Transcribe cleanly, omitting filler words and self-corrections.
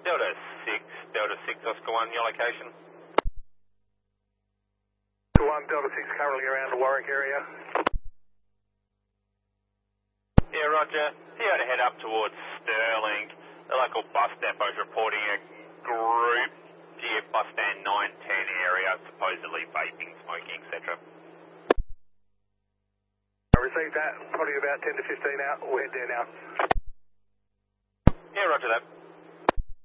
Delta 6, Oscar 1, your location? 1, Delta 6, currently around the Warwick area. Yeah, roger. You had to head up towards Stirling. The local bus depot is reporting a group near bus stand 910 area, supposedly vaping, smoking, etc. I received that, probably about 10 to 15 out. We'll head there now. Yeah, roger that.